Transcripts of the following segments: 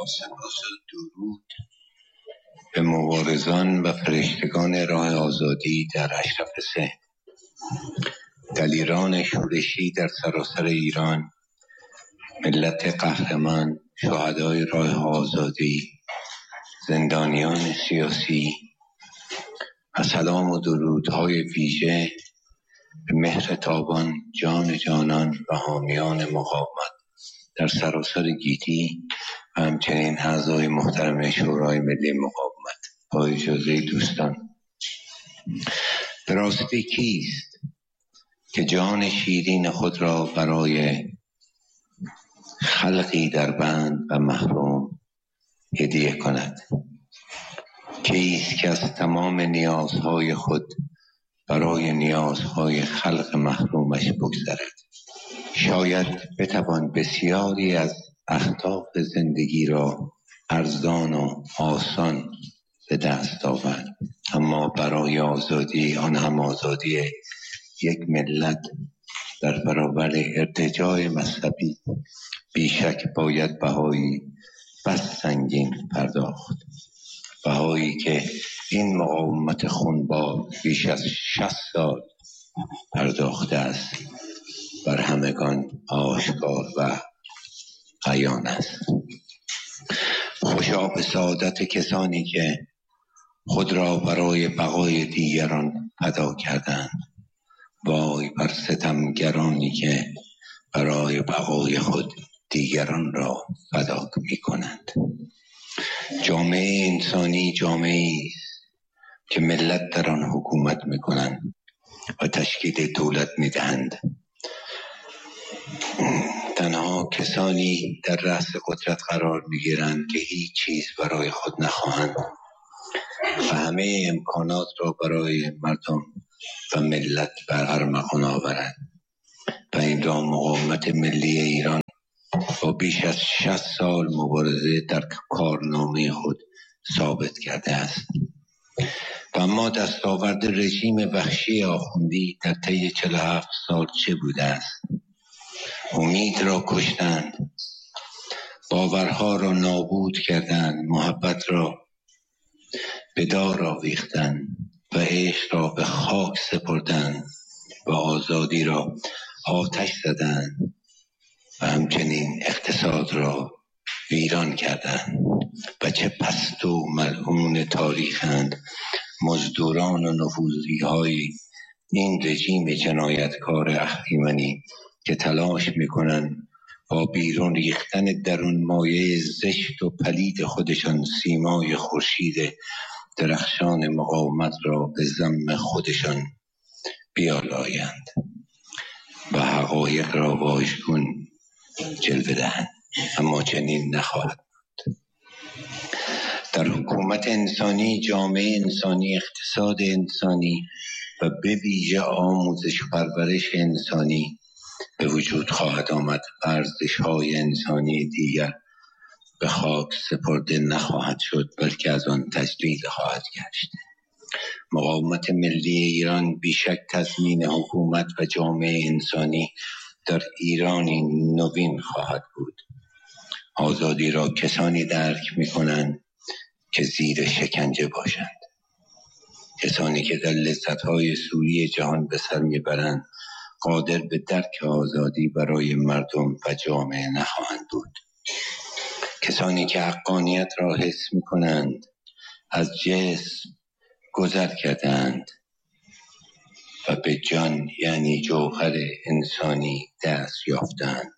سپاس و درود به مبارزان و فرشتگان راه آزادی در اشرف سه، دلیران شورشی در سراسر ایران، ملت قهرمان، شهدای راه آزادی، زندانیان سیاسی و سلام و درودهای ویژه به مهر تابان جان جانان و حامیان مقاومت در سراسر گیتی و همچنین اعضای محترم شورای ملی مقاومت. با اجازه دوستان، به راستی کیست که جان شیرین خود را برای خلقی در بند و محروم هدیه کند؟ کیست که از تمام نیازهای خود برای نیازهای خلق محرومش بگذرد؟ شاید بتوان بسیاری از اهداف زندگی را ارزان و آسان به دست آورد، اما برای آزادی، آن هم آزادی یک ملت در برابر ارتجاع مذهبی، بیشک باید بهایی بس سنگین پرداخت، بهایی که این مقاومت خونبار بیش از 60 سال پرداخته است بر همگان آشکار و عیان است. خوشا به سعادت کسانی که خود را برای بقای دیگران فدا کردند. وای بر ستمگرانی که برای بقای خود دیگران را فدا می کنند. جامعه انسانی جامعه است که ملت در آن حکومت می کنند و تشکیل دولت می دهند. تنها کسانی در رأس قدرت قرار می گیرند که هیچ چیز برای خود نخواهند و همه امکانات را برای مردم و ملت بر ارمغان آورند و این را مقاومت ملی ایران با بیش از 60 سال مبارزه در کارنامه خود ثابت کرده است. و اما دستاورد رژیم وحشی آخوندی در طی 47 سال چه بوده است؟ امید را کشتند، باورها را نابود کردند، محبت را به دار آویختند و عشق را به خاک سپردند و آزادی را آتش زدند و همچنین اقتصاد را ویران کردند. و چه پست و ملعون تاریخند مزدوران و نفوذی های این رژیم جنایتکار اهریمنی که تلاش میکنند با بیرون ریختن درون مایه زشت و پلید خودشان سیمای خورشید درخشان مقاومت را به ذم خودشان بیالایند و حقایق را واژگون جلوه دهند، اما چنین نخواهد بود. در حکومت انسانی، جامعه انسانی، اقتصاد انسانی و به ویژه آموزش و پرورش انسانی به وجود خواهد آمد. ارزش‌های انسانی دیگر به خاک سپرده نخواهد شد، بلکه از آن تجدید خواهد گشت. مقاومت ملی ایران بیشک تضمین حکومت و جامعه انسانی در ایرانی نوین خواهد بود. آزادی را کسانی درک می‌کنند که زیر شکنجه باشند، کسانی که در لذت‌های سوری جهان به سر میبرند قادر به درک آزادی برای مردم و جامعه نخواهند بود. کسانی که حقانیت را حس می‌کنند از جسم گذر کردند و به جان یعنی جوهر انسانی دست یافتند.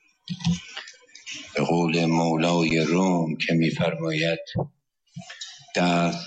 به قول مولای روم که می‌فرماید دست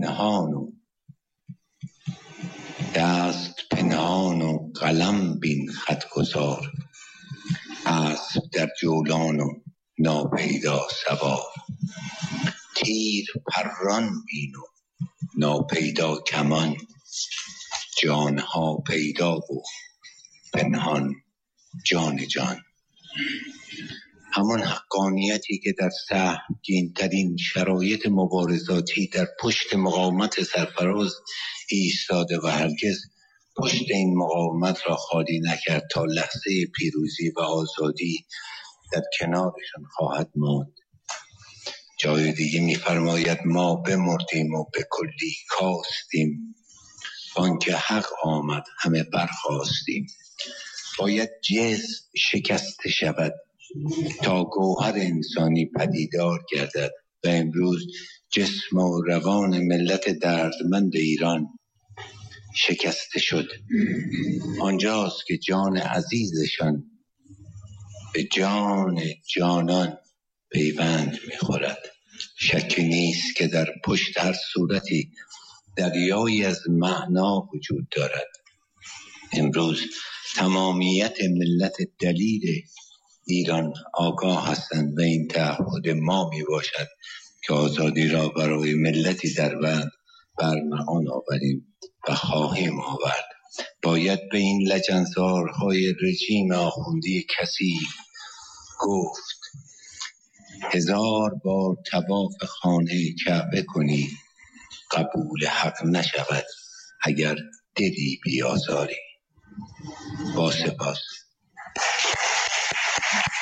پنهان و قلم بین خط گذار، اسب در جولان و ناپیدا سوار، تیر پران بین و ناپیدا کمان، جانها پیدا و پنهان جان جان. همان حقانیتی که در سهمگین ترین شرایط مبارزاتی در پشت مقاومت سرفراز ایستاده و هرگز پشت این مقاومت را خالی نکرد تا لحظه پیروزی و آزادی در کنارشان خواهد ماند. جای دیگه میفرماید ما بمردیم و به کلی کاستیم، آنکه حق آمد همه برخاستیم. باید جسم شکسته شود تا گوهر انسانی پدیدار گردد و امروز جسم و روان ملت دردمند ایران شکسته شد. آنجاست که جان عزیزشان به جان جانان پیوند می‌خورد. شکی نیست که در پشت هر صورتی دریایی از معنا وجود دارد. امروز تمامیت ملت دلیر ایران آگاه هستند و این تعهد ما می باشد که آزادی را برای ملتی در بند برمغان آوریم و خواهیم آورد. باید به این لجنزارهای رژیم آخوندی کثیف گفت 1000 بار طواف خانه کعبه کنی قبول حق نشود اگر دلی بیازاری. با سپاس.